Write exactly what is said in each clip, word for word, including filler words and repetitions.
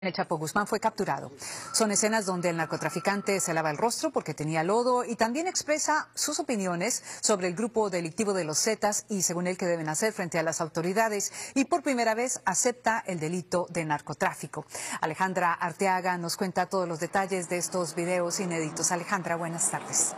El Chapo Guzmán fue capturado. Son escenas donde el narcotraficante se lava el rostro porque tenía lodo y también expresa sus opiniones sobre el grupo delictivo de los Zetas y según él qué deben hacer frente a las autoridades, y por primera vez acepta el delito de narcotráfico. Alejandra Arteaga nos cuenta todos los detalles de estos videos inéditos. Alejandra, buenas tardes.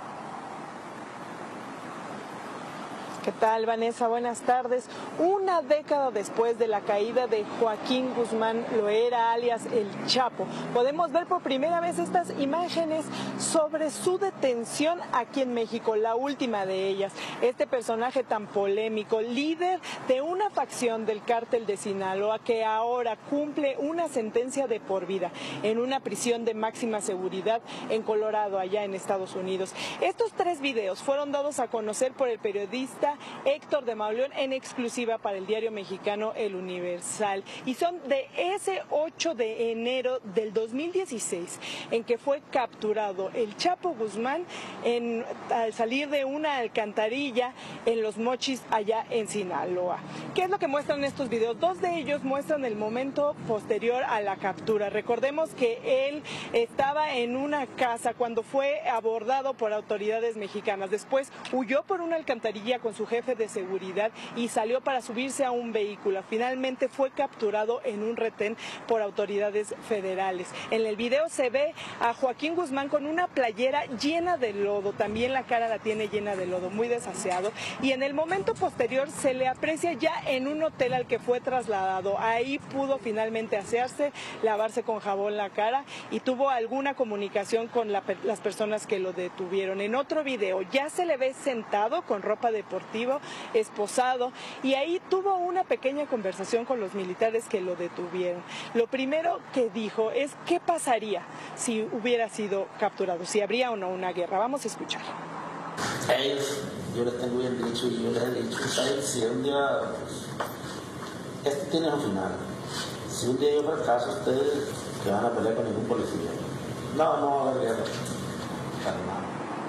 ¿Qué tal, Vanessa? Buenas tardes. Una década después de la caída de Joaquín Guzmán Loera, alias El Chapo, podemos ver por primera vez estas imágenes sobre su detención aquí en México, la última de ellas. Este personaje tan polémico, líder de una facción del cártel de Sinaloa, que ahora cumple una sentencia de por vida en una prisión de máxima seguridad en Colorado, allá en Estados Unidos. Estos tres videos fueron dados a conocer por el periodista Héctor de Mauleón en exclusiva para el diario mexicano El Universal, y son de ese ocho de enero del dos mil dieciséis en que fue capturado el Chapo Guzmán en, al salir de una alcantarilla en Los Mochis, allá en Sinaloa. ¿Qué es lo que muestran estos videos? Dos de ellos muestran el momento posterior a la captura. Recordemos que él estaba en una casa cuando fue abordado por autoridades mexicanas. Después huyó por una alcantarilla con su jefe de seguridad y salió para subirse a un vehículo. Finalmente fue capturado en un retén por autoridades federales. En el video se ve a Joaquín Guzmán con una playera llena de lodo, también la cara la tiene llena de lodo, muy desaseado, y en el momento posterior se le aprecia ya en un hotel al que fue trasladado. Ahí pudo finalmente asearse, lavarse con jabón la cara y tuvo alguna comunicación con la, las personas que lo detuvieron. En otro video ya se le ve sentado con ropa deportiva, esposado, y ahí tuvo una pequeña conversación con los militares que lo detuvieron. Lo primero que dijo es qué pasaría si hubiera sido capturado, si habría o no una guerra. Vamos a escuchar. A ellos, yo les tengo bien dicho y yo les he dicho, ¿sabes? Si un día, pues, esto tiene un final. Si un día yo fracaso, ustedes que van a pelear con ningún policía. No, no va a haber guerra. Calma.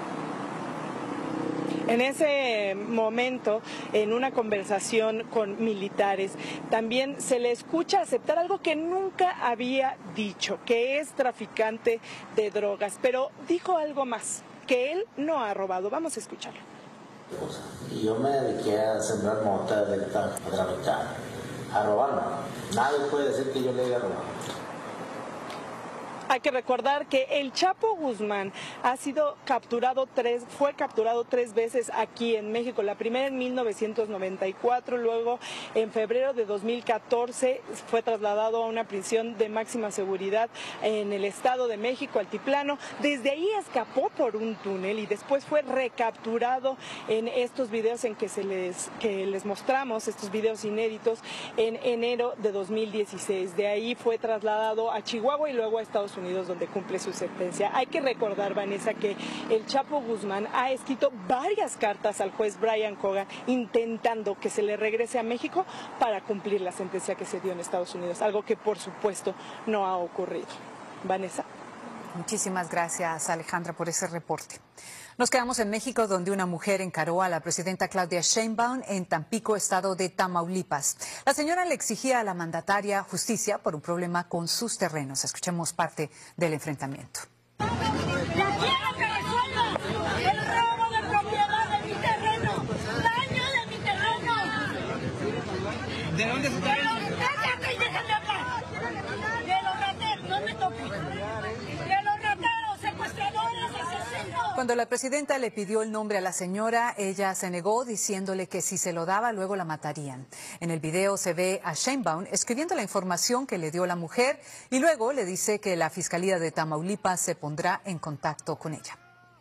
En ese momento, en una conversación con militares, también se le escucha aceptar algo que nunca había dicho, que es traficante de drogas, pero dijo algo más, que él no ha robado. Vamos a escucharlo. Y yo me dediqué a sembrar mota, a traficar, a robar, no. Nadie puede decir que yo le haya robado. Hay que recordar que el Chapo Guzmán ha sido capturado tres, fue capturado tres veces aquí en México. La primera en mil novecientos noventa y cuatro, luego en febrero de dos mil catorce fue trasladado a una prisión de máxima seguridad en el Estado de México, Altiplano. Desde ahí escapó por un túnel y después fue recapturado en estos videos en que se les que les mostramos, estos videos inéditos, en enero de dos mil dieciséis. De ahí fue trasladado a Chihuahua y luego a Estados Unidos, donde cumple su sentencia. Hay que recordar, Vanessa, que el Chapo Guzmán ha escrito varias cartas al juez Brian Cogan intentando que se le regrese a México para cumplir la sentencia que se dio en Estados Unidos, algo que por supuesto no ha ocurrido. Vanessa. Muchísimas gracias, Alejandra, por ese reporte. Nos quedamos en México, donde una mujer encaró a la presidenta Claudia Sheinbaum en Tampico, estado de Tamaulipas. La señora le exigía a la mandataria justicia por un problema con sus terrenos. Escuchemos parte del enfrentamiento. ¡Ya quiero que resuelva el robo de propiedad de mi terreno! ¡Daño de mi terreno! ¿De dónde se trae? ¡Cállate y déjame hablar! ¡Que lo maten! ¡No me toques! ¡Que los rateros, secuestradores, asesinos! Cuando la presidenta le pidió el nombre a la señora, ella se negó diciéndole que si se lo daba luego la matarían. En el video se ve a Sheinbaum escribiendo la información que le dio la mujer y luego le dice que la Fiscalía de Tamaulipas se pondrá en contacto con ella.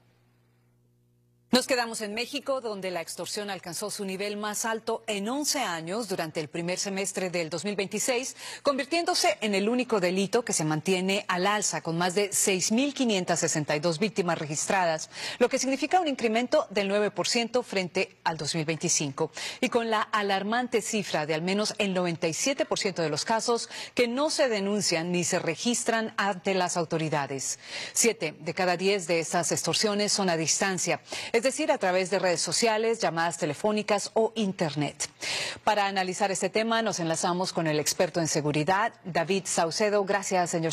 Nos quedamos en México, donde la extorsión alcanzó su nivel más alto en once años durante el primer semestre del dos mil veintiséis, convirtiéndose en el único delito que se mantiene al alza, con más de seis mil quinientas sesenta y dos víctimas registradas, lo que significa un incremento del nueve por ciento frente al dos mil veinticinco, y con la alarmante cifra de al menos el noventa y siete por ciento de los casos que no se denuncian ni se registran ante las autoridades. Siete de cada diez de estas extorsiones son a distancia, es decir, a través de redes sociales, llamadas telefónicas o internet. Para analizar este tema nos enlazamos con el experto en seguridad, David Saucedo. Gracias, señor